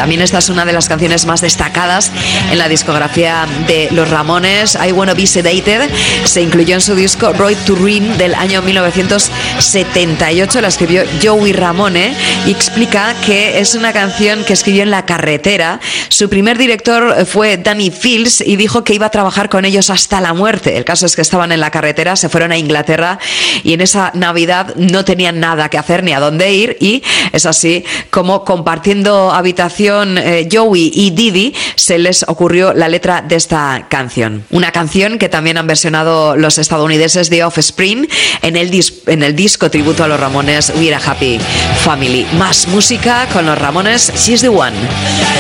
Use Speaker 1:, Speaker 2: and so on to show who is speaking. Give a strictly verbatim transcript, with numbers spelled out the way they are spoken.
Speaker 1: También esta es una de las canciones más destacadas en la discografía de los Ramones. I Wanna Be Sedated se incluyó en su disco Road to Ruin del año mil novecientos setenta y ocho. La escribió Joey Ramone y explica que es una canción que escribió en la carretera. Su primer director fue Danny Fields y dijo que iba a trabajar con ellos hasta la muerte. El caso es que estaban en la carretera, se fueron a Inglaterra y en esa Navidad no tenían nada que hacer ni a dónde ir, y es así como, compartiendo habitación eh, Joey y Didi, se les ocurrió la letra de esta canción. Una canción que también han versionado los estadounidenses The Offspring en el, dis- en el disco tributo a los Ramones, We're a Happy Family. Más música con los Ramones, She's the One.